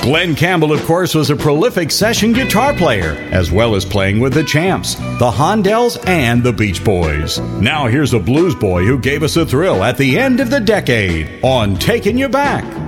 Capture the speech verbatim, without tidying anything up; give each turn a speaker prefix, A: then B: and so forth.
A: Glenn Campbell, of course, was a prolific session guitar player, as well as playing with the Champs, the Hondells, and the Beach Boys. Now here's a blues boy who gave us a thrill at the end of the decade on Taking You Back.